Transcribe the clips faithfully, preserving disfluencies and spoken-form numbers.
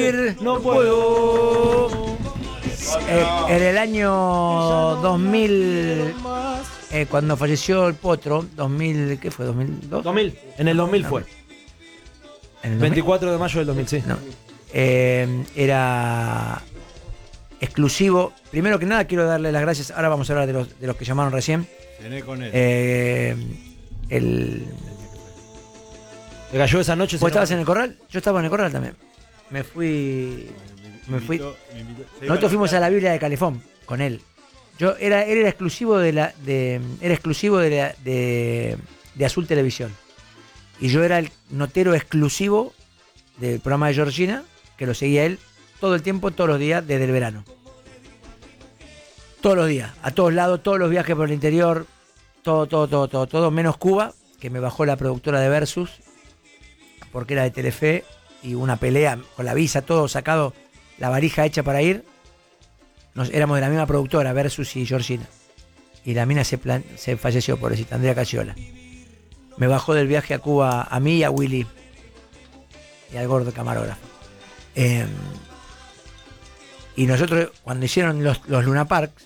No puedo. Eh, en el año dos mil, eh, cuando falleció el Potro, dos mil, ¿qué fue? ¿dos mil dos? dos mil. En el dos mil fue. ¿En el veinticuatro de mayo del dos mil, sí. No. Eh, era exclusivo. Primero que nada, quiero darle las gracias. Ahora vamos a hablar de los, de los que llamaron recién. Cené con él. Eh, el... ¿Te cayó esa noche? ¿Vos estabas en el corral? Yo estaba en el corral también. Me fui. Me fui. invitó, me invitó. Nosotros fuimos a la Biblia de Calefón con él. Yo era, él era exclusivo de la, de, era exclusivo de, la, de, de Azul Televisión. Y yo era el notero exclusivo del programa de Georgina, que lo seguía él todo el tiempo, todos los días, desde el verano. Todos los días, a todos lados, todos los viajes por el interior, todo, todo, todo, todo, todo, menos Cuba, que me bajó la productora de Versus, porque era de Telefe, y una pelea con la visa, todo sacado, la varija hecha para ir. Nos, éramos de la misma productora, Versus y Georgina. Y la mina se, plan, se falleció, pobrecita, Andrea Cacciola. Me bajó del viaje a Cuba a mí y a Willy. Y al gordo camarógrafo. Eh, y nosotros, cuando hicieron los, los Luna Parks,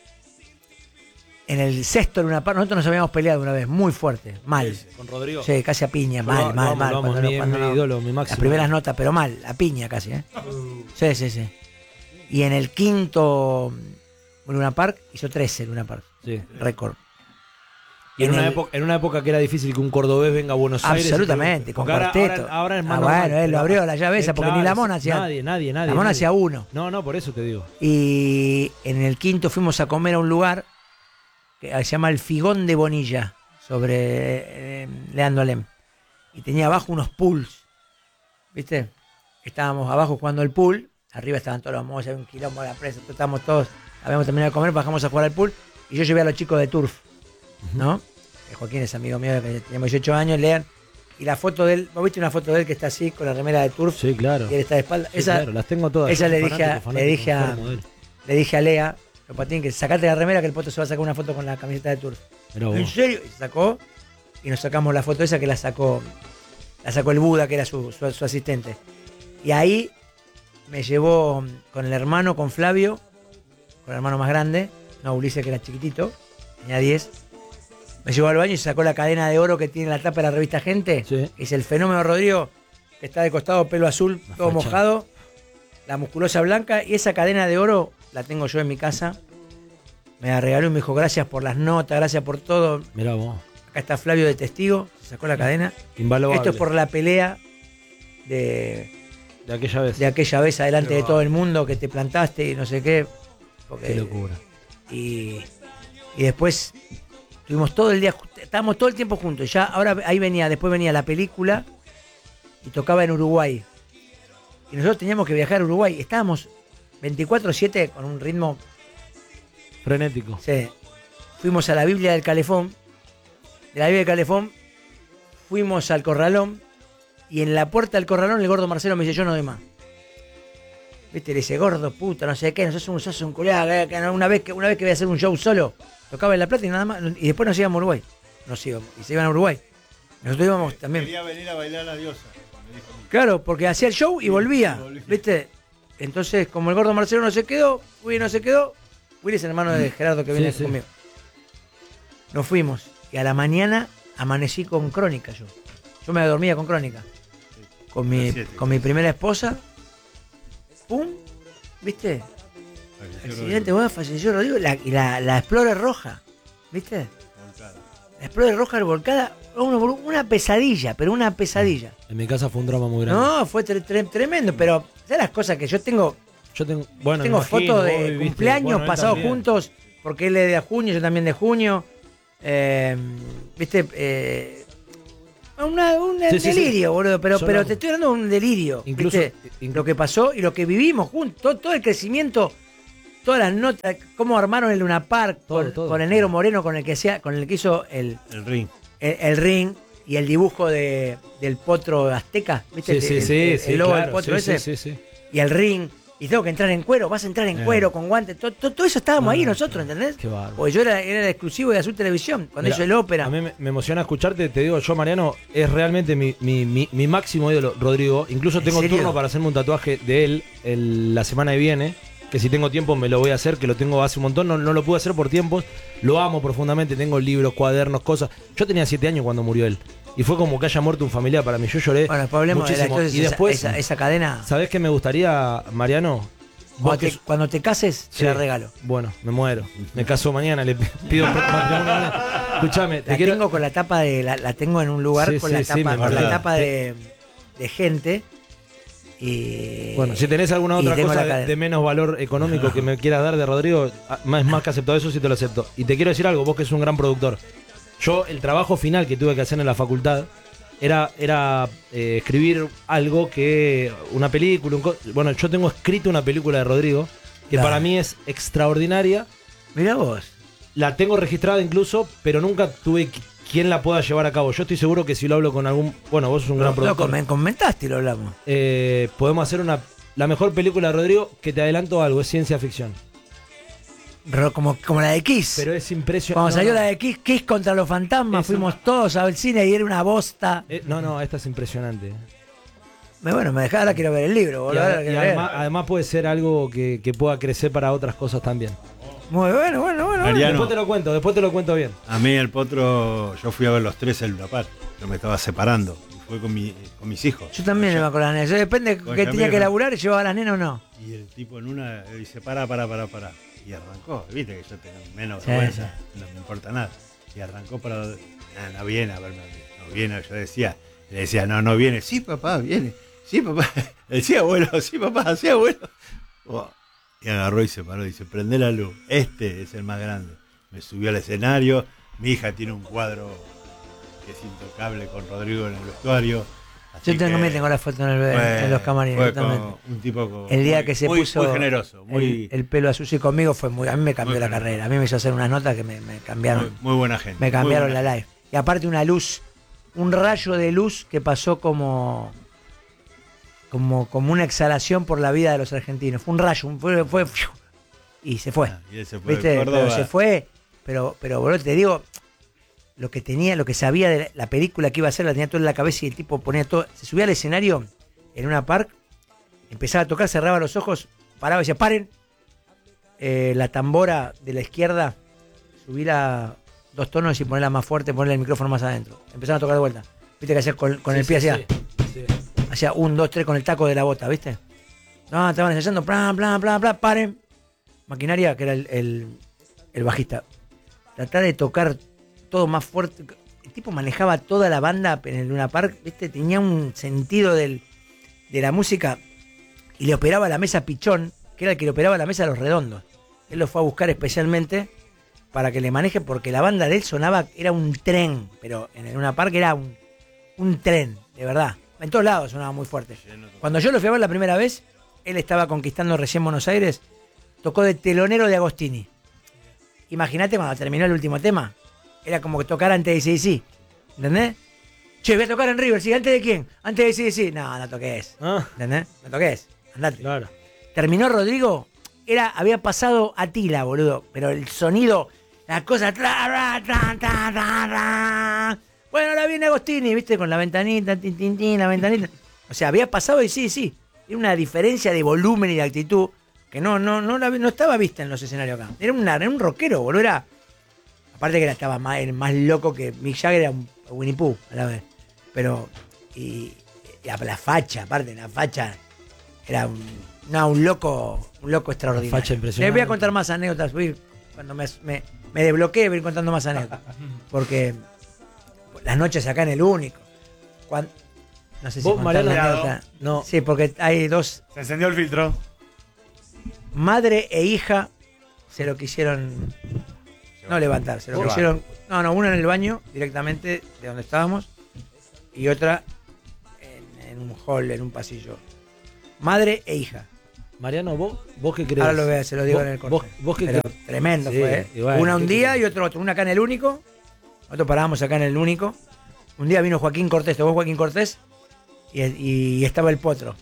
en el sexto Luna Park, nosotros nos habíamos peleado una vez, muy fuerte, mal. ¿Con Rodrigo? Sí, casi a piña, mal, Lo, mal, lo, mal. Lo, Cuando, mi, cuando mi no, ídolo, mi máximo. las primeras notas, pero mal, a piña casi, ¿eh? Sí, sí, sí. Y en el quinto Luna Park hizo trece Luna Park. Sí. Récord. Y en, en una el, época, en una época que era difícil que un cordobés venga a Buenos Aires. Absolutamente, con cuarteto. Ahora, ahora es más ah, normal, bueno, él lo abrió la llave esa, porque claro, ni la mona hacía. Nadie, nadie, nadie. La mona nadie. hacía uno. No, no, por eso te digo. Y en el quinto fuimos a comer a un lugar que se llama El Figón de Bonilla, sobre eh, Leandro Alem. Y tenía abajo unos pools. ¿Viste? Estábamos abajo jugando el pool. Arriba estaban todos los mozos, había un quilombo de la presa. Estábamos todos, habíamos terminado de comer, bajamos a jugar al pool. Y yo llevé a los chicos de Turf, ¿no? Joaquín es amigo mío, que teníamos dieciocho años, lean. Y la foto de él, ¿vos viste una foto de él que está así, con la remera de Turf? Sí, claro. Y él está de espalda. Sí, esa, claro, las tengo todas. Esa le dije, fanático, a, fanático, le, dije a, modelo. le dije a Lea, Patín, que sacate la remera que el poto se va a sacar una foto con la camiseta de Turf. ¿En serio? Y sacó, y nos sacamos la foto esa que la sacó, la sacó el Buda, que era su, su, su asistente. Y ahí me llevó con el hermano, con Flavio, con el hermano más grande, no, Ulises, que era chiquitito, tenía diez. Me llevó al baño y se sacó la cadena de oro que tiene la tapa de la revista Gente. Sí. Es el Fenómeno Rodrigo, que está de costado, pelo azul, Una todo facha. mojado, la musculosa blanca. Y esa cadena de oro la tengo yo en mi casa. Me la regaló y me dijo, gracias por las notas, gracias por todo. Mirá vos. Acá está Flavio de testigo, se sacó la cadena. Invaluable. Esto es por la pelea de, De aquella vez. de aquella vez adelante Qué de va. todo el mundo que te plantaste y no sé qué. Porque, Qué locura. Y, y después estuvimos todo el día, estábamos todo el tiempo juntos. Ya ahora ahí venía, después venía la película y tocaba en Uruguay. Y nosotros teníamos que viajar a Uruguay. Estábamos veinticuatro siete con un ritmo. Frenético. Sí. Fuimos a la Biblia del Calefón. De la Biblia del Calefón fuimos al Corralón. Y en la puerta del Corralón el gordo Marcelo me dice, yo no doy más. Viste, le dice, gordo, puta, no sé qué, no sos un, sos un culiado, que una vez que una vez que voy a hacer un show solo, tocaba en La Plata y nada más, y después nos íbamos a Uruguay. Nos íbamos, y se iban a Uruguay. Nosotros íbamos también. Quería venir a bailar la diosa. Me dijo. Claro, porque hacía el show y volvía, y volvía. ¿viste? Entonces, como el gordo Marcelo no se quedó, Willy no se quedó, Willy es el hermano de Gerardo que viene Sí, sí. conmigo. Nos fuimos, y a la mañana amanecí con Crónica yo. Yo me dormía con Crónica. Con mi, Siete. con mi primera esposa, pum, ¿viste? Accidente, bueno, falleció Rodrigo, la, y la, la Explorer roja, ¿viste? Volcada. La Explorer roja volcada, una, una pesadilla, pero una pesadilla. En mi casa fue un drama muy grande. No, fue tre- tre- tremendo, pero ¿sabes las cosas que yo tengo? Yo tengo, bueno, tengo me imagino, fotos vos de viviste- cumpleaños bueno, él pasados también. juntos, porque él es de junio, yo también de junio. Eh, ¿Viste? Eh, una, un Sí, sí, sí. delirio, boludo, pero, Yo pero no- te estoy dando un delirio. Incluso- ¿viste? inclu- Lo que pasó y lo que vivimos juntos, todo, todo el crecimiento, todas las notas, cómo armaron el Luna Park, Todo, con, todo. con el negro moreno con el que hacía, con el que hizo el, El ring. el, el ring y el dibujo de, del potro azteca, ¿viste? Sí, El- sí, el, sí, el sí, logo claro, del potro sí, ese. sí, sí, sí. Y el ring, y tengo que entrar en cuero, vas a entrar en Eh. cuero, con guantes, todo, todo, todo eso estábamos Ah, ahí nosotros, ¿entendés? Qué bárbaro. Porque yo era, era el exclusivo de Azul Televisión, cuando Mira, hizo el ópera. A mí me, me emociona escucharte, te digo, yo, Mariano, es realmente mi, mi, mi, mi máximo ídolo, Rodrigo. Incluso ¿En tengo serio? turno para hacerme un tatuaje de él el- la semana que viene, que si tengo tiempo me lo voy a hacer, que lo tengo hace un montón, no, no lo pude hacer por tiempos, lo amo profundamente, tengo libros, cuadernos, cosas. Yo tenía siete años cuando murió él, y fue como que haya muerto un familiar para mí, yo lloré Bueno, después hablemos de la, muchísimo. entonces Y después, esa, esa, esa cadena, ¿sabés qué me gustaría, Mariano? Vos cuando que te, cuando te cases, Sí. te la regalo. Bueno, me muero. Me caso mañana, le pido matrimonio. Escuchame, te La quiero. tengo con la tapa de. La, la tengo en un lugar Sí, con sí, la sí, tapa, me con la acuerdo. tapa de, de gente. Y. Bueno, si tenés alguna y otra tengo cosa la de, cadena. de menos valor económico que me quieras dar de Rodrigo, ah, más más que aceptado eso, sí te lo acepto. Y te quiero decir algo, vos que sos un gran productor. Yo, el trabajo final que tuve que hacer en la facultad era, era eh, escribir algo que. Una película. Un co- bueno, yo tengo escrito una película de Rodrigo que Dale. para mí es extraordinaria. Mirá vos. La tengo registrada incluso, pero nunca tuve qui- quien la pueda llevar a cabo. Yo estoy seguro que si lo hablo con algún. Bueno, vos sos un gran Loco, productor. me comentaste y lo hablamos. Eh, podemos hacer una la mejor película de Rodrigo, que te adelanto algo, es ciencia ficción. Ro- Como, como la de Kiss. Pero es impresionante. Cuando no, salió no. la de Kiss, Kiss contra los fantasmas, Es fuimos una- todos al cine y era una bosta. Eh, no, no, esta es impresionante. Me- Bueno, me dejaba, ahora quiero ver el libro, Y, boludo. ahora ade- y quiero ver. además, además puede ser algo que, que pueda crecer para otras cosas también. Muy bueno, bueno, bueno. Mariano. Después te lo cuento, después te lo cuento bien. A mí el Potro, yo fui a ver los tres el Luna Park. Yo me estaba separando. Y fue con, mi, con mis hijos. Yo también me acuerdo de las nenas. Yo depende Con que Camilo. tenía que laburar, llevaba a las nenas o no. Y el tipo en una dice, para, para, para, para. Y arrancó. Viste que yo tengo menos Sí, vergüenza. No me importa nada. Y arrancó para... Ah, no viene a verme a mí. No viene. Yo decía, le decía, no, no viene. Sí, papá, viene. Sí, papá. Le decía, abuelo, sí, papá, sí, abuelo. Oh. Y agarró y se paró y dice, prende la luz. Este es el más grande. Me subió al escenario. Mi hija tiene un cuadro que es intocable con Rodrigo en el vestuario. Así Yo tengo- que, también tengo la foto en, el, fue- en los camarines. fue totalmente. con un tipo con- El día muy- que se muy- puso muy generoso, muy, el, el pelo a Susi conmigo fue muy. A mí me cambió Muy la generoso. carrera. A mí me hizo hacer unas notas que me, me cambiaron. muy, muy buena gente. me cambiaron muy la buena live. Y aparte una luz, un rayo de luz que pasó como. Como, como una exhalación por la vida de los argentinos. Fue un rayo, un- fue, fue ¡fiu! Y se fue. gente. Ah, y él se fue ¿Viste? de Córdoba. Pero se fue. Pero, pero boludo, te digo, lo que tenía, lo que sabía de la, la película que iba a hacer, la tenía todo en la cabeza y el tipo ponía todo. Se subía al escenario en una park, empezaba a tocar, cerraba los ojos, paraba y decía, paren. Eh, la tambora de la izquierda, subirla dos tonos y ponerla más fuerte, ponerle el micrófono más adentro. Empezaron a tocar de vuelta. Viste que hacía con, con el Sí, pie sí, hacía, sí, sí. hacía un, dos, tres con el taco de la bota, ¿viste? No, estaban ensayando, plan, plan, plan, plan, paren. Maquinaria, que era el, el, el bajista. Tratar de tocar todo más fuerte. El tipo manejaba toda la banda en el Luna Park, ¿viste? Tenía un sentido del, de la música y le operaba la mesa Pichón, que era el que le operaba la mesa a los redondos. Él lo fue a buscar especialmente para que le maneje, porque la banda de él sonaba, era un tren, pero en el Luna Park era un, un tren, de verdad. En todos lados sonaba muy fuerte. Cuando yo lo fui a ver la primera vez, él estaba conquistando recién Buenos Aires, tocó de telonero de Agostini. Imagínate cuando terminó el último tema, era como que tocar antes de A C D C, ¿entendés? Che, voy a tocar en River, ¿sí? ¿Antes de quién? Antes de A C D C. No, no toques, Ah, ¿entendés? No toques, andate. claro. Terminó Rodrigo, era, había pasado a Tila, boludo, pero el sonido, la cosa... tra, ra, tra, tra, tra, tra. Bueno, ahora viene Agostini, ¿viste? Con la ventanita, tin, tin, tin, la ventanita. O sea, había pasado y sí, sí. Era una diferencia de volumen y de actitud que no, no, no, la- no estaba vista en los escenarios acá. Era, una, era un rockero, boludo. Era, aparte que era, estaba más, era más loco que Mick Jagger, era un Winnie Pooh a la vez. Pero, y, y la, la facha, aparte, la facha, era un, no, un loco, un loco extraordinario. Facha impresionante. Les voy a contar más anécdotas, voy- cuando me, me, me desbloqueé, voy a ir contando más anécdotas. Porque las noches acá en el único. Cuan- no sé si Vos, contar la Mariano, anécdota. no. Sí, porque hay dos, Se encendió el filtro. madre e hija se lo quisieron no levantar, se lo Llevar. quisieron, no, no, una en el baño directamente de donde estábamos y otra en, en un hall, en un pasillo. Madre e hija. Mariano, vos, vos qué crees. Ahora lo veo, se lo digo Vos- en el corte. Vos, vos qué Pero crees. tremendo Sí, fue, ¿eh? y bueno, una un ¿qué día querés? y otro otro. Una acá en el único. Nosotros parábamos acá en el único. Un día vino Joaquín Cortés, ¿te vos Joaquín Cortés? Y, y estaba el potro.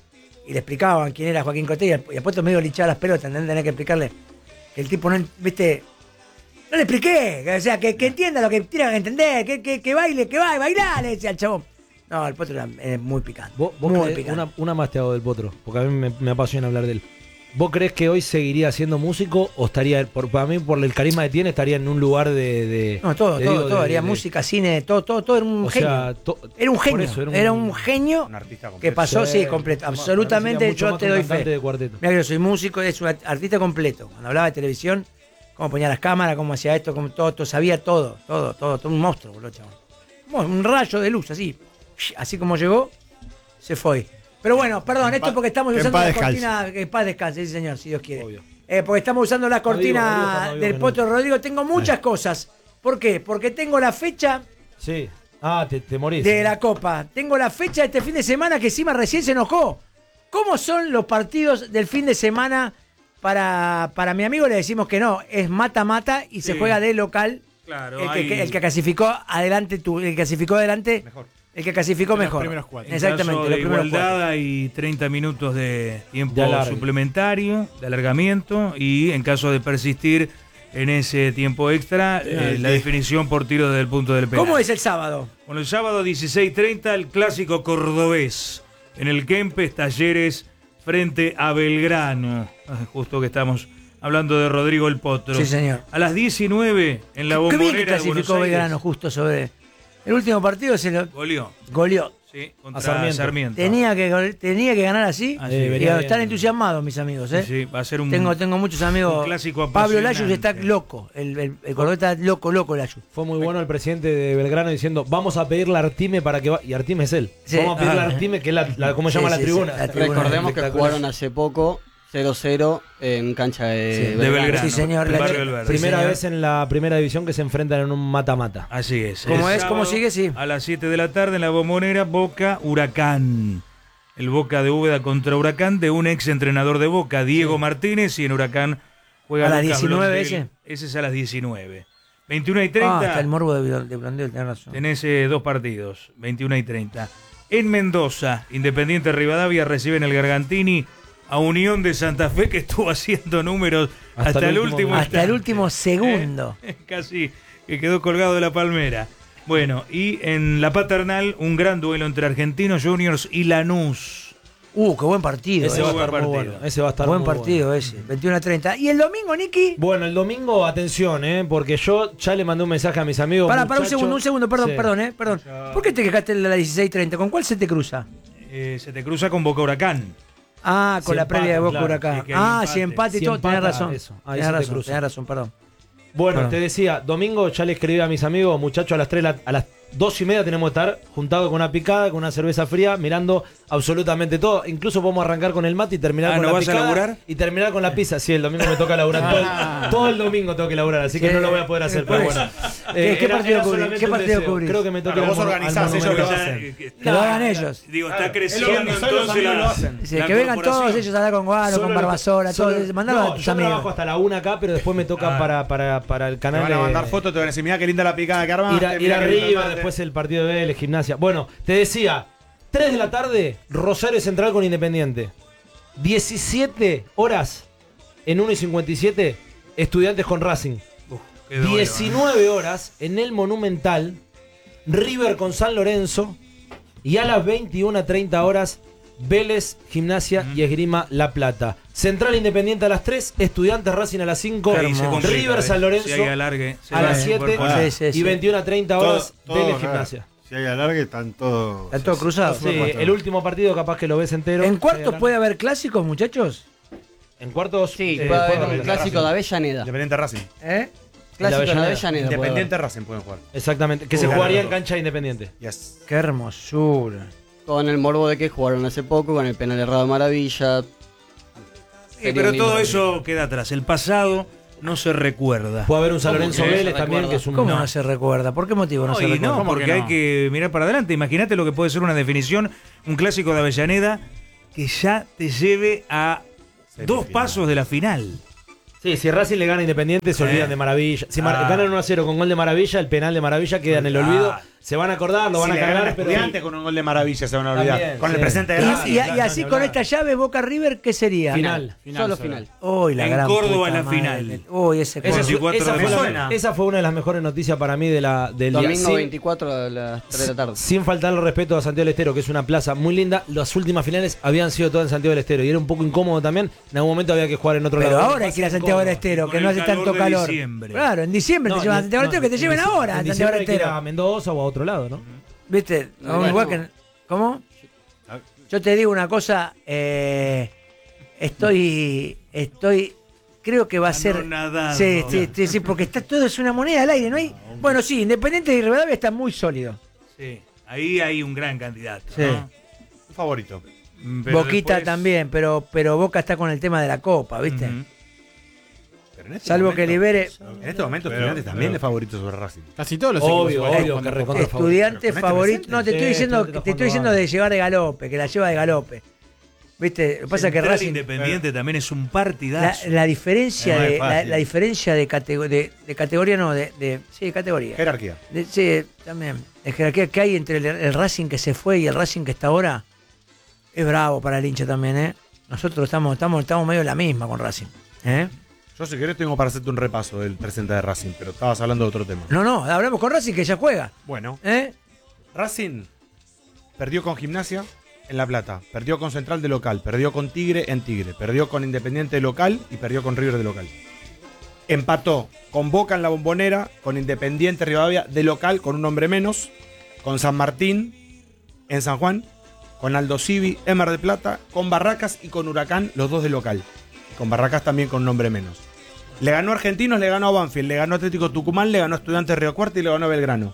y le explicaban quién era Joaquín Cotella, y después medio linchaba las pelotas, ¿entendés? Tenés que explicarle que el tipo no, viste, no le expliqué, o sea, que, que entienda lo que tiene que entender, que, que, que baile, que va, bailar, le decía al chabón. No, el Potro era, era muy picante. ¿Vos, vos muy creés- picante. una, una más te hago del Potro, porque a mí me, me apasiona hablar de él. ¿Vos crees que hoy seguiría siendo músico o estaría, por, para mí, por el carisma que tiene, estaría en un lugar de... de No, todo, de, todo, digo, todo, de- haría de- música, cine, todo, todo, todo era un O genio. sea, to- era un por genio, eso, era un, genio Un artista completo. que pasó, sí, Sí, completo, más, absolutamente, parecería mucho yo más te que un doy cantante fe. de cuarteto. Mira que yo soy músico, es un artista completo. Cuando hablaba de televisión, cómo ponía las cámaras, cómo hacía esto, cómo todo, todo, sabía todo, todo, todo, todo un monstruo, boludo, chabón. Como un rayo de luz, así. Así como llegó, se fue. Pero bueno, perdón, En esto paz- porque estamos que en usando paz la descanse. cortina, que en paz descanse, sí señor, si Dios quiere. Obvio. Eh, porque estamos usando la No digo, no cortina digo, no digo del que no. Potro Rodrigo, tengo muchas cosas. ¿Por qué? Porque tengo la fecha Sí. Ah, te, te morís. de la Copa. Tengo la fecha de este fin de semana que encima recién se enojó. ¿Cómo son los partidos del fin de semana? Para, para mi amigo le decimos que no, es mata-mata y se Sí. juega de local. Claro, el, que, hay- que- el que clasificó adelante, tu, el que clasificó adelante, Mejor. el que clasificó En los mejor. primeros cuatro. En Exactamente, caso los de primeros igualdad cuatro. hay treinta minutos de tiempo De alargue. suplementario, de alargamiento, y en caso de persistir en ese tiempo extra, eh, la sí. definición por tiro desde el punto del penal. ¿Cómo es el sábado? Bueno, el sábado dieciséis treinta, el clásico cordobés. En el Kempes, Talleres frente a Belgrano. Ah, justo que estamos hablando de Rodrigo el Potro. Sí, señor. A las diecinueve, en la Qué bombonera bien que de Buenos clasificó Aires, Belgrano justo sobre. El último partido se lo goleó. goleó. Sí, contra A Sarmiento. Sarmiento. Tenía que, gol- tenía que ganar así. Así y es. venía bien. están entusiasmados, mis amigos. ¿eh? Sí, sí, va a ser un... Tengo, tengo muchos amigos. un clásico Pablo apasionante. Layus está loco. El, el, el cordobés está loco, loco, Layus. Fue muy bueno el presidente de Belgrano diciendo, vamos a pedirle a Artime para que va... Y Artime es él. Sí. Vamos a pedirle a Ah. Artime, que es la, la- ¿cómo se Sí, llama sí, la tribuna? sí, la tribuna. Recordemos que Espectacular. jugaron hace poco cero cero en cancha de, Sí, de Belgrano. Belgrano. Sí, señor. el La- barrio del Verde. Primera señor. vez en la primera división que se enfrentan en un mata-mata. Así es. ¿Cómo El es? ¿Cómo sábado, sigue? Sí. A las siete de la tarde en la bombonera, Boca Huracán. El Boca de Úbeda contra Huracán de un ex entrenador de Boca, Diego Martínez, y en Huracán juega ¿A las Lucas diecinueve Blondel. ese? Ese es a las diecinueve. veintiuna y Ah, treinta. está el morbo de, de Blondel, tenés razón. Tenés eh, dos partidos, veintiuna y treinta. En Mendoza, Independiente Rivadavia reciben el Gargantini a Unión de Santa Fe, que estuvo haciendo números hasta, Hasta el el último último minuto. Hasta el instante. último segundo. Eh, Casi que quedó colgado de la palmera. Bueno, y en la Paternal, un gran duelo entre Argentinos Juniors y Lanús. Uh, qué buen partido. Ese eh. va a buen estar muy partido. bueno. Ese va a estar Buen muy partido bueno. ese. veintiuno a treinta. ¿Y el domingo, Niki? Bueno, el domingo, atención, ¿eh? Porque yo ya le mandé un mensaje a mis amigos. Para, para un muchachos. segundo, un segundo, perdón, Sí. perdón, eh, perdón. ¿Por qué te quejaste en la dieciséis treinta? ¿Con cuál se te cruza? Eh, se te cruza con Boca Huracán. Ah, con Si la previa de empatan, Boca claro, Huracán. y que hay Ah, empate. si empate y Si todo, tenés empata, razón. eso, ahí Tenés se te razón, cruza. tenés razón, perdón. Bueno, Perdón. te decía, domingo ya le escribí a mis amigos, muchachos, a las tres, la- a las dos y media tenemos que estar juntados con una picada, con una cerveza fría, mirando absolutamente todo. Incluso podemos arrancar con el mate y terminar Ah, con ¿no la vas a picada laburar? y terminar con la pizza. Sí, el domingo me toca laburar. todo, el, todo el domingo tengo que laburar, así que Sí, no lo voy a poder hacer. por Pero eso. bueno. ¿Qué- qué era- partido era cubrís? solamente ¿Qué un partido deseo. cubrís? Creo que me toca Claro, ir vos al mon- organizás, al ellos monumento. lo Ya, hacen. eh, que- Que lo hagan ellos. Digo, Ah, está es lo creciendo organizado y los entonces amigos la, lo hacen. Sí, la que vengan corporación. todos ellos a hablar con Guano, Solo con lo- Barbasora, solo- todos. Mandalo no, a tus yo trabajo amigos. hasta la una acá, pero después me toca Ah. para, para, para el Te canal van a de- mandar fotos, te van a decir, mirá qué linda la picada que armaste. ir, a, ir mirá qué lindo el arriba, mate. después el partido de Vélez, gimnasia. Bueno, te decía, tres de la tarde, Rosario Central con Independiente. diecisiete horas en uno y cincuenta y siete, Estudiantes con Racing. Uf, qué duelo, diecinueve horas en el Monumental, River con San Lorenzo. Y a las veintiuna treinta horas, Vélez, Gimnasia y Esgrima La Plata. Central Independiente a las tres, Estudiantes Racing a las cinco, Ahí se complica, River ¿eh? San Lorenzo Si hay alargue, se a va las a siete poder poner. Sí, sí, sí. y veintiuna treinta Todo- horas, todo, Vélez, claro. Gimnasia. Si hay alargue, están todos. Están todos cruzados. Sí, el último partido capaz que lo ves entero. ¿En cuartos Eh, puede haber clásicos, muchachos? En cuartos. Sí, eh, puede haber puede un haber. clásico de Avellaneda. Independiente Racing. ¿Eh? Clásico de Avellaneda. Avellaneda. puede Independiente haber. Racing pueden jugar. Exactamente, que se Uy, jugaría en ganador. cancha de Independiente. Yes. Qué hermosura. Con el morbo de que jugaron hace poco, con el penal errado de Maravilla. Eh, pero todo eso queda atrás. El pasado no se recuerda. Puede haber un San ¿Cómo Lorenzo que no se Vélez también, recuerda? que es un. ¿Cómo no, no. se recuerda? ¿Por qué motivo no, No, se y recuerda? no, ¿Cómo porque que hay no? que mirar para adelante. Imagínate lo que puede ser una definición, un clásico de Avellaneda que ya te lleve a dos Semifinal. pasos de la final. Sí, si Racing le gana a Independiente, se Eh. olvidan de Maravilla. Si Mar- Ah. ganan uno a cero con gol de Maravilla, el penal de Maravilla queda en el Ah. olvido. se van a acordar, lo van Si a le ganan cagar, a pero Estudiantes con un gol de maravilla se van a olvidar. También, con sí. el presente de Y, Racing. y- y claro, así no, con claro. esta llave, Boca River, ¿qué sería? Final. Final Solo solo. final. Uy, la En gran Córdoba puta la madre. final. Uy, ese Esa, Córdoba. fue- veinticuatro esa de fue mayo. la, esa fue una de las mejores noticias para mí de la, del día. Domingo Sin- veinticuatro a las tres de la tarde. Sin faltar el respeto a Santiago del Estero, que es una plaza muy linda, las últimas finales habían sido todas en Santiago del Estero y era un poco incómodo también. En algún momento había que jugar en otro Pero lado. ahora hay que ir a Santiago del Estero, Con que no el hace calor tanto de calor. diciembre. Claro, en diciembre te llevan a Santiago del Estero, que te lleven ahora a en Santiago diciembre del hay que ir a Estero. Mendoza o a otro lado, ¿no? ¿Viste? No, A un bueno. lugar que- ¿Cómo? Yo te digo una cosa, eh, estoy, estoy, creo que va a ser... Anonadado. Sí, sí, sí, sí, porque está todo, es una moneda al aire, ¿no hay? Bueno, sí, Independiente y Rivadavia está muy sólido. Sí, ahí hay un gran candidato. Sí. ¿no? Un favorito. Mm, pero Boquita después- también, pero, pero Boca está con el tema de la Copa, ¿viste? Ujú. Pero en este Salvo que momento- libere... En este momento, Pero- Estudiantes también pero- es favorito sobre Racing. Casi todos los Obvio, equipos obvio, juegan que con- recontra Estudiante Pero con este favorito. presente. No, te estoy Sí, diciendo, Estudiante te está estoy diciendo jugando de llevar de galope, que la lleva de galope. ¿Viste? Lo que pasa es que Central Racing. Independiente también es un La, partidazo. la diferencia No es de la, fácil. la diferencia de, catego- de, de categoría no de, de sí de categoría Jerarquía. De- sí también de jerarquía que hay entre el, el Racing que se fue y el Racing que está ahora es bravo para el hincha también, ¿eh? Nosotros estamos estamos estamos medio en la misma con Racing, ¿eh? Yo si querés tengo para hacerte un repaso del presente de Racing, pero estabas hablando de otro tema. No, no, hablamos con Racing que ya juega, Bueno, ¿eh? Racing perdió con Gimnasia en La Plata, perdió con Central de local, perdió con Tigre en Tigre, perdió con Independiente de local y perdió con River de local. Empató con Boca en la Bombonera, con Independiente Rivadavia de local con un hombre menos, con San Martín en San Juan, con Aldo Civi en Mar del Plata, con Barracas y con Huracán, los dos de local. Con Barracas también con un hombre menos. Le ganó a Argentinos, le ganó a Banfield, le ganó a Atlético Tucumán, le ganó a Estudiantes de Río Cuarto y le ganó a Belgrano.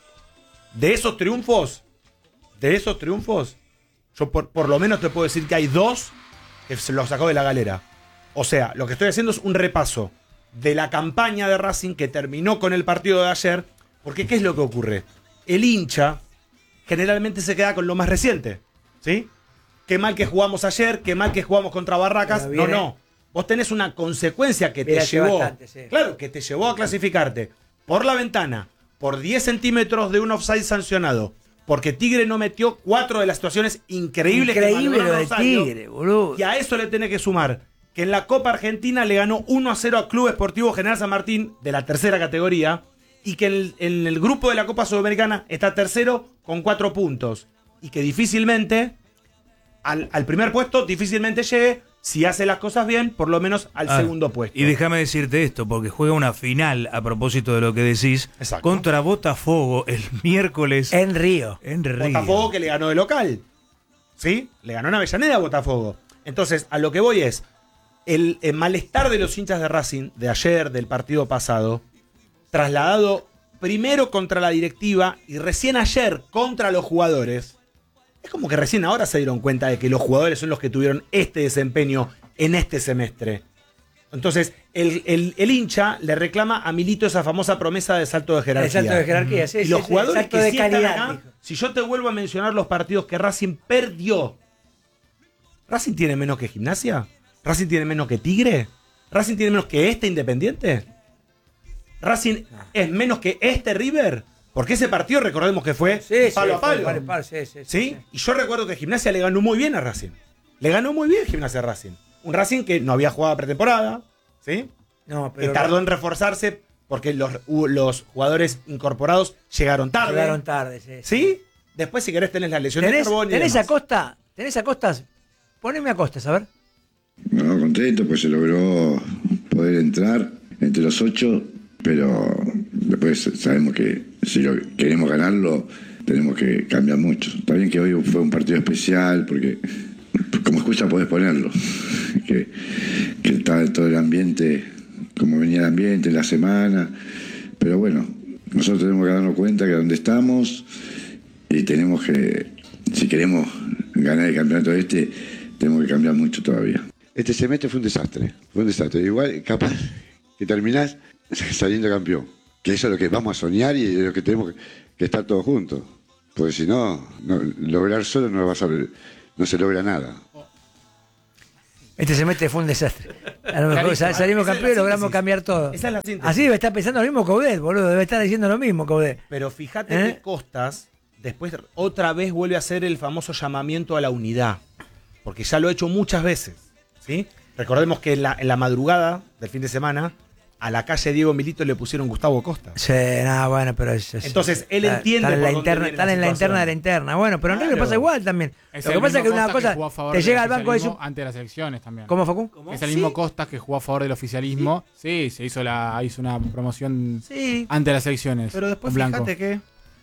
De esos triunfos, de esos triunfos, yo por, por lo menos te puedo decir que hay dos que se los sacó de la galera. O sea, lo que estoy haciendo es un repaso de la campaña de Racing que terminó con el partido de ayer, porque ¿qué es lo que ocurre? El hincha generalmente se queda con lo más reciente, ¿sí? Qué mal que jugamos ayer, qué mal que jugamos contra Barracas. Pero No, viene- no. Vos tenés una consecuencia que te Viene hace llevó, bastante, sí. claro, que te llevó a clasificarte por la ventana, por diez centímetros de un offside sancionado, porque Tigre no metió cuatro de las situaciones increíbles Increíble que lo de Rosario. Tigre, boludo. Y a eso le tenés que sumar que en la Copa Argentina le ganó uno a cero a Club Esportivo General San Martín de la tercera categoría y que en el, en el grupo de la Copa Sudamericana está tercero con cuatro puntos y que difícilmente al, al primer puesto difícilmente llegue si hace las cosas bien, por lo menos al Ah, segundo puesto. Y déjame decirte esto, porque juega una final, a propósito de lo que decís, Exacto. contra Botafogo el miércoles En Río. en Río. Botafogo que le ganó de local. ¿Sí? Le ganó en Avellaneda a Botafogo. Entonces, a lo que voy es, el, el malestar de los hinchas de Racing de ayer, del partido pasado, trasladado primero contra la directiva y recién ayer contra los jugadores, es como que recién ahora se dieron cuenta de que los jugadores son los que tuvieron este desempeño en este semestre. Entonces, el, el- el hincha le reclama a Milito esa famosa promesa de salto de jerarquía. El salto de jerarquía, sí, Y sí, los sí, jugadores salto que de sí están calidad. acá, dijo. si yo te vuelvo a mencionar los partidos que Racing perdió, ¿Racing tiene menos que Gimnasia? ¿Racing tiene menos que Tigre? ¿Racing tiene menos que este Independiente? ¿Racing es menos que este River? Porque ese partido recordemos que fue Sí, sí, palo a fue palo. palo a palo, sí, sí, sí, ¿Sí? sí. Y yo recuerdo que Gimnasia le ganó muy bien a Racing. Le ganó muy bien Gimnasia a Racing. Un Racing que no había jugado pretemporada, ¿sí? No, Que pero tardó en reforzarse porque los, u- los jugadores incorporados llegaron tarde. llegaron tarde, sí. ¿Sí? Después, si querés, tenés la lesión de ¿Tenés, Carbón y tenés a demás. Costa? ¿Tenés a Costas? Poneme a Costas, a ver. No, contento, pues se logró poder entrar entre los ocho, pero después sabemos que si lo queremos ganarlo, tenemos que cambiar mucho. Está bien que hoy fue un partido especial, porque como excusa podés ponerlo, que, que estaba todo el ambiente, como venía el ambiente en la semana, pero bueno, nosotros tenemos que darnos cuenta que donde estamos y tenemos que, si queremos ganar el campeonato este, tenemos que cambiar mucho todavía. Este semestre fue un desastre, fue un desastre. Igual, capaz que terminás saliendo campeón. Que eso es lo que vamos a soñar y es lo que tenemos que, que estar todos juntos. Porque si no, no, lograr solo no, vas a, no se logra nada. Este semestre fue un desastre. A lo mejor Clarísimo. salimos Esa es campeones y la logramos síntesis. cambiar todo. Esa es la síntesis. Así debe estar pensando lo mismo Coudet, boludo. Debe estar diciendo lo mismo Coudet. Pero fíjate ¿Eh? que Costas después otra vez vuelve a hacer el famoso llamamiento a la unidad. Porque ya lo ha hecho muchas veces. ¿Sí? Recordemos que en la, en la madrugada del fin de semana, a la calle Diego Milito le pusieron Gustavo Costa. Sí, nada, bueno, pero es, es- Entonces, él está- entiende Están en la por dónde interna, viene están la en la situación. interna de la interna. Bueno, pero en River Claro. pasa igual también. Es Lo el que pasa es que mismo una Costas cosa jugó a favor te del llega al banco y oficialismo su... ante las elecciones también. ¿Cómo, Facu? Es el mismo Costas que jugó a favor del oficialismo. Sí, se hizo la hizo una promoción Sí, ante las elecciones. Pero después en blanco. fíjate que...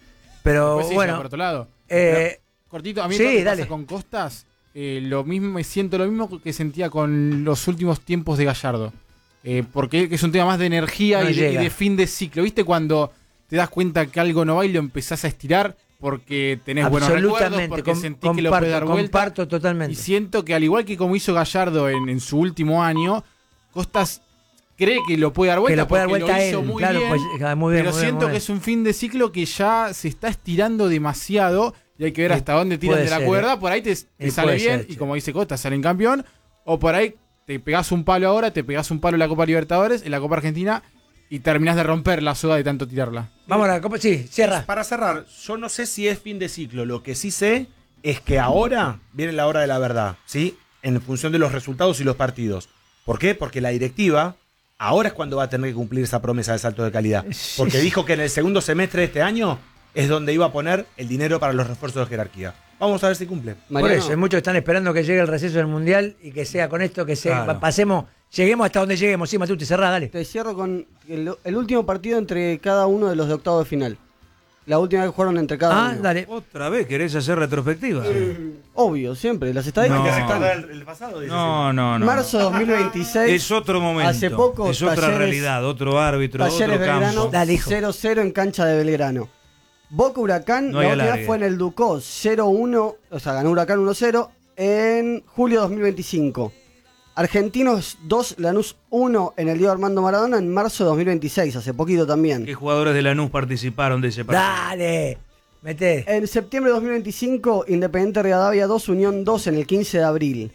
pero Después sí, se va bueno, por otro lado. eh, Cortito, a mí sí, lo que dale. pasa con Costas, eh, lo mismo, me siento lo mismo que sentía con los últimos tiempos de Gallardo. Eh, porque es un tema más de energía No y, de, y llega. de fin de ciclo. ¿Viste cuando te das cuenta que algo no va y lo empezás a estirar porque tenés buenos recuerdos, absolutamente, porque com- sentís que lo puede dar comparto, vuelta? comparto Y totalmente. siento que al igual que como hizo Gallardo en, en su último año, Costas cree que lo puede dar vuelta. Que lo puede dar porque vuelta lo él, hizo muy claro, bien, pues, ah, muy bien, pero muy bien, siento muy que bien. es un fin de ciclo que ya se está estirando demasiado y hay que ver Y hasta dónde tiran puede de la ser, cuerda. eh. Por ahí te, te Y sale puede bien ser, y che. como dice Costas, salen campeón. O por ahí te pegás un palo ahora, te pegás un palo en la Copa Libertadores, en la Copa Argentina y terminás de romper la soga de tanto tirarla. Vamos a la copa, sí, cierra. Para cerrar, yo no sé si es fin de ciclo. Lo que sí sé es que ahora viene la hora de la verdad, ¿sí? En función de los resultados y los partidos. ¿Por qué? Porque la directiva ahora es cuando va a tener que cumplir esa promesa de salto de calidad. Porque dijo que en el segundo semestre de este año es donde iba a poner el dinero para los refuerzos de jerarquía. Vamos a ver si cumple. Por Mariano, eso, hay muchos que están esperando que llegue el receso del Mundial y que sea con esto, que sea, Claro. pasemos, lleguemos hasta donde lleguemos. Sí, Matuti, cerrá, dale. te cierro con el, el último partido entre cada uno de los de octavo de final. La última vez que jugaron entre cada Ah, uno. dale. Otra vez querés hacer retrospectiva. Obvio, siempre. Las estadísticas No. están. el pasado? dice No, no, no. Marzo dos mil veintiséis. Es otro momento. Hace poco, es otra Talleres- realidad, otro árbitro, Talleres otro Belgrano campo. Dale, hijo. cero cero en cancha de Belgrano. Boca Huracán, No hay la última alargue. fue en el Ducó cero uno, o sea, ganó Huracán uno cero en julio dos mil veinticinco. Argentinos dos, Lanús uno en el Diego Armando Maradona en marzo de dos mil veintiséis, hace poquito también. ¿Qué jugadores de Lanús participaron de ese partido? Dale. Mete. En septiembre de dos mil veinticinco, Independiente Rivadavia dos, Unión dos en el quince de abril.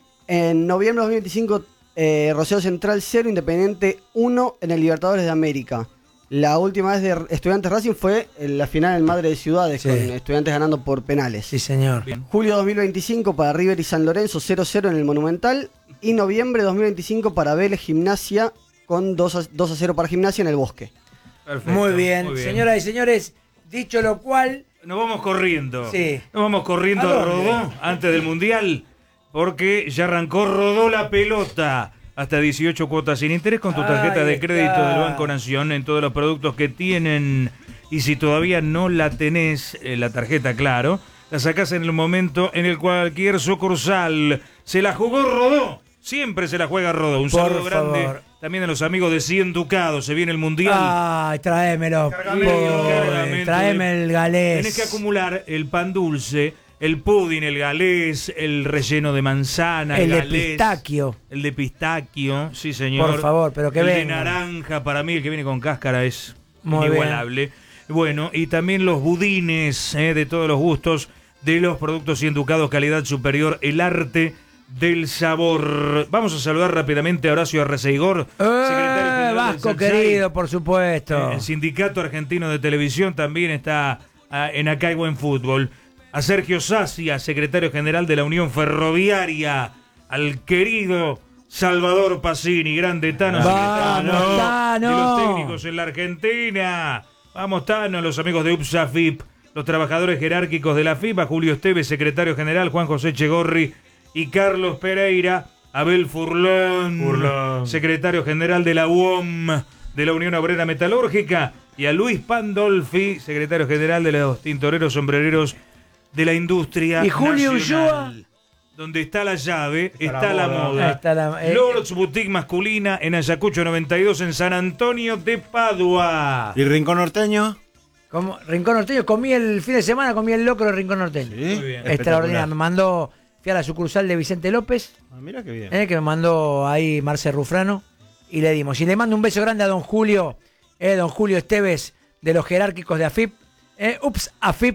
En noviembre de dos mil veinticinco, eh, Rosario Central cero, Independiente uno en el Libertadores de América. La última vez de Estudiantes Racing fue en la final en Madre de Ciudades, Sí. con Estudiantes ganando por penales. Sí, señor. Julio dos mil veinticinco para River y San Lorenzo cero cero en el Monumental. Y noviembre de dos mil veinticinco para Vélez Gimnasia con dos a cero para Gimnasia en el Bosque. Perfecto, Muy bien. Señoras y señores, dicho lo cual, Nos vamos corriendo. Sí. Nos vamos corriendo ¿A a dónde? Rodó antes del Mundial. Porque ya arrancó Rodó la pelota. Hasta dieciocho cuotas sin interés con tu tarjeta Ahí de está. crédito del Banco Nación en todos los productos que tienen. Y si todavía no la tenés, eh, la tarjeta, claro, la sacás en el momento en el cualquier sucursal. Se la jugó Rodó. Siempre se la juega Rodó. Un Por saludo grande favor. también a los amigos de cien Ducados. Se viene el Mundial. ay, tráemelo. Cargamento, Pobre, cargamento Tráeme de- el galés. Tenés que acumular el pan dulce, el pudding, el galés, el relleno de manzana, El de galés, pistaquio. el de pistaquio, sí señor. Por favor, pero que el de venga. naranja, para mí el que viene con cáscara es Muy inigualable. Bueno, y también los budines eh, de todos los gustos, de los productos Cien Ducados, calidad superior, el arte del sabor. Vamos a saludar rápidamente a Horacio Arreceigor, secretario Eh, general del Vasco Sansai. querido, por supuesto. Eh, El Sindicato Argentino de Televisión también está ah, en Acá hay Buen Fútbol. A Sergio Sacia, secretario general de la Unión Ferroviaria. Al querido Salvador Pacini, grande Tano. Vamos, secretario Tano. De los técnicos en la Argentina. Vamos, Tano, los amigos de UPSAFIP, los trabajadores jerárquicos de la F I P, a Julio Esteves, secretario general, Juan José Chegorri y Carlos Pereira. Abel Furlón, Furlón. secretario general de la U O M, de la Unión Obrera Metalúrgica, y a Luis Pandolfi, secretario general de los tintoreros sombrereros de la industria Y Julio nacional. Ulloa. Donde está la llave, está, Está la la moda. moda. Está la- eh. Lords Boutique masculina en Ayacucho noventa y dos en San Antonio de Padua. ¿Y Rincón Norteño? Como Rincón Norteño, comí el fin de semana, comí el locro de Rincón Norteño. Sí. Muy bien. Extraordinario. Me mandó, fui a la sucursal de Vicente López, Ah, mira qué bien. eh, que me mandó ahí Marce Rufrano, y le dimos. Y le mando un beso grande a don Julio, eh, don Julio Esteves, de los jerárquicos de AFIP. Eh, ups, AFIP,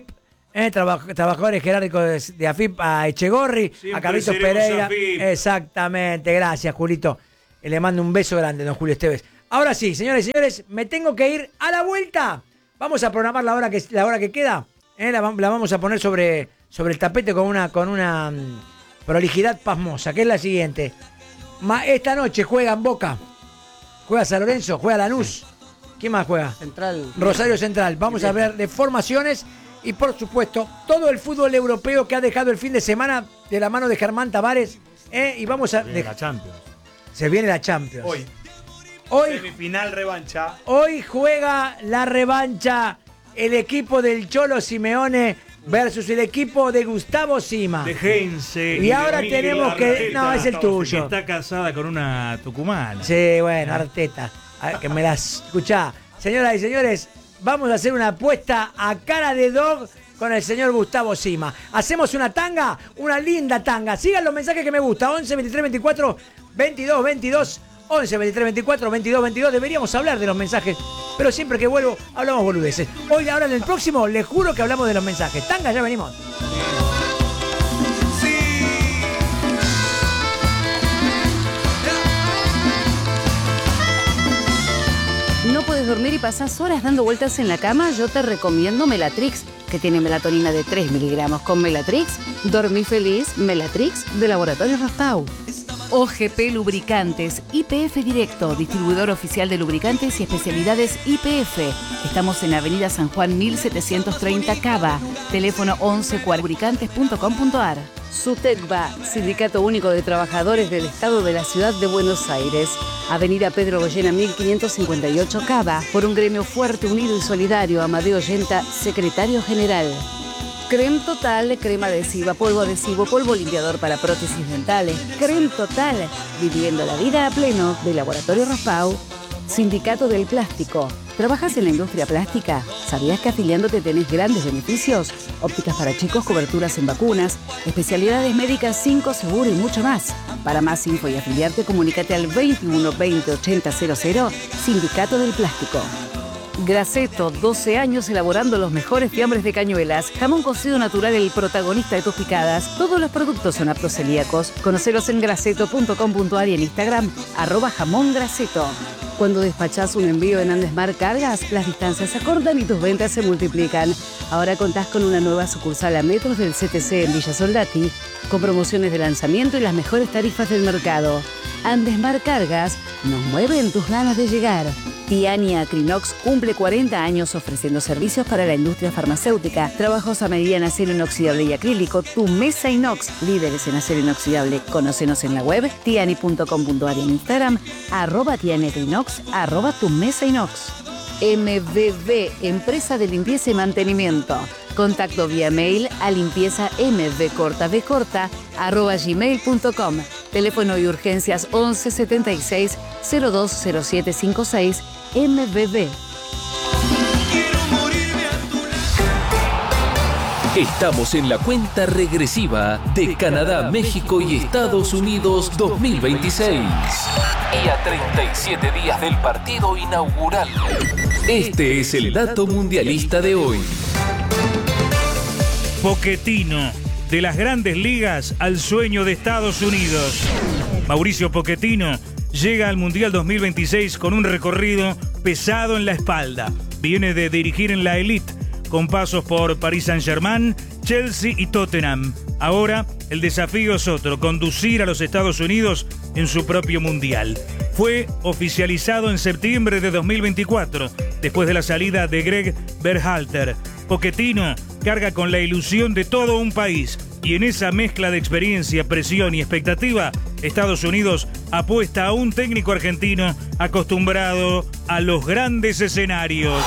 Eh, traba- trabajadores jerárquicos de, de AFIP, a Echegorri, Siempre a Carlitos seremos Pereira. AFIP. Exactamente, gracias, Julito. Y le mando un beso grande, don Julio Esteves. Ahora sí, señores y señores, me tengo que ir a la vuelta. Vamos a programar la hora que, la hora que queda. Eh, la, la vamos a poner sobre, sobre el tapete con una, con una um, prolijidad pasmosa, que es la siguiente. Ma, esta noche juega en Boca, juega San Lorenzo, juega Lanús. ¿Quién más juega? Central. Rosario Central. Vamos a hablar de formaciones y, por supuesto, todo el fútbol europeo que ha dejado el fin de semana de la mano de Germán Tavares. ¿eh? Y vamos a... Viene de- la Champions. Se viene la Champions. Hoy. Hoy, Semifinal revancha. hoy juega la revancha el equipo del Cholo Simeone versus el equipo de Gustavo Sima. De Heinze. Y de ahora Emilio tenemos que... Arteta, No, es el tuyo. que está casada con una tucumana. Sí, bueno, Arteta. A ver, que me las escuchá. Señoras y señores, vamos a hacer una apuesta a cara de dog con el señor Gustavo Sima. Hacemos una tanga, una linda tanga. Sigan los mensajes que me gusta. once, veintitrés, veinticuatro, veintidós, veintidós. once, veintitrés, veinticuatro, veintidós, veintidós. Deberíamos hablar de los mensajes, pero siempre que vuelvo hablamos boludeces. Hoy, ahora en el próximo, les juro que hablamos de los mensajes. Tanga, ya venimos. ¿No puedes dormir y pasás horas dando vueltas en la cama? Yo te recomiendo Melatrix, que tiene melatonina de tres miligramos. Con Melatrix, dormí feliz. Melatrix, de Laboratorio Rostau. O G P Lubricantes, I P F Directo, distribuidor oficial de lubricantes y especialidades I P F. Estamos en Avenida San Juan mil setecientos treinta Cava. Teléfono once lubricantes punto com punto ar. SUTECBA, Sindicato Único de Trabajadores del Estado de la Ciudad de Buenos Aires. Avenida Pedro Goyena mil quinientos cincuenta y ocho Cava. Por un gremio fuerte, unido y solidario. Amadeo Yenta, Secretario General. Crem Total, crema adhesiva, polvo adhesivo, polvo limpiador para prótesis dentales. Crem Total, viviendo la vida a pleno, de Laboratorio Raspau. Sindicato del Plástico. ¿Trabajas en la industria plástica? ¿Sabías que afiliándote tenés grandes beneficios? Ópticas para chicos, coberturas en vacunas, especialidades médicas cinco seguro y mucho más. Para más info y afiliarte, comunícate al veintiuno veinte ochenta cero cero, Sindicato del Plástico. Graceto, doce años elaborando los mejores fiambres de Cañuelas. Jamón cocido natural, el protagonista de tus picadas. Todos los productos son aptos celíacos. Conocelos en graceto punto com punto ar y en Instagram, arroba jamón graceto. Cuando despachás un envío en Andesmar Cargas, las distancias se acortan y tus ventas se multiplican. Ahora contás con una nueva sucursal a metros del C T C en Villa Soldati, con promociones de lanzamiento y las mejores tarifas del mercado. Andesmar Cargas, nos mueven tus ganas de llegar. Tiani Acrinox cumple cuarenta años ofreciendo servicios para la industria farmacéutica, trabajos a medida en acero inoxidable y acrílico. Tu mesa inox, líderes en acero inoxidable. Conócenos en la web tiani punto com punto ar y en Instagram, arroba Tiani Acrinox, arroba tu mesa inox. M V B, empresa de limpieza y mantenimiento. Contacto vía mail a limpieza mvcortavcorta arroba gmail punto com. Teléfono y urgencias once setenta y seis cero dos cero siete cincuenta y seis. M V B. Estamos en la cuenta regresiva de Canadá, México y Estados Unidos dos mil veintiséis. Y a treinta y siete días del partido inaugural. Este es el dato mundialista de hoy. Pochettino, de las grandes ligas al sueño de Estados Unidos. Mauricio Pochettino llega al Mundial dos mil veintiséis con un recorrido pesado en la espalda. Viene de dirigir en la Elite, con pasos por Paris Saint-Germain, Chelsea y Tottenham. Ahora el desafío es otro, conducir a los Estados Unidos en su propio Mundial. Fue oficializado en septiembre de dos mil veinticuatro, después de la salida de Greg Berhalter. Pochettino carga con la ilusión de todo un país, y en esa mezcla de experiencia, presión y expectativa, Estados Unidos apuesta a un técnico argentino acostumbrado a los grandes escenarios.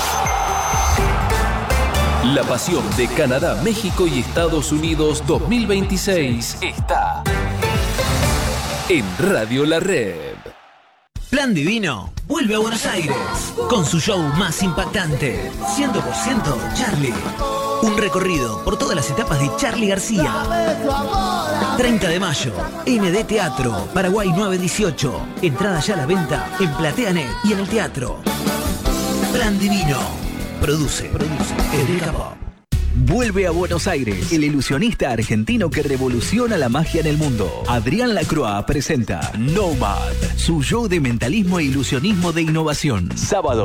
La pasión de Canadá, México y Estados Unidos dos mil veintiséis está en Radio La Red. Plan Divino vuelve a Buenos Aires con su show más impactante, cien por ciento Charlie. Un recorrido por todas las etapas de Charlie García. treinta de mayo, N D Teatro, Paraguay nueve dieciocho. Entrada ya a la venta en PlateaNet y en el teatro. Plan Divino. Produce, produce Eureka Pop. Vuelve a Buenos Aires, el ilusionista argentino que revoluciona la magia en el mundo. Adrián Lacroix presenta Nomad, su show de mentalismo e ilusionismo de innovación. Sábado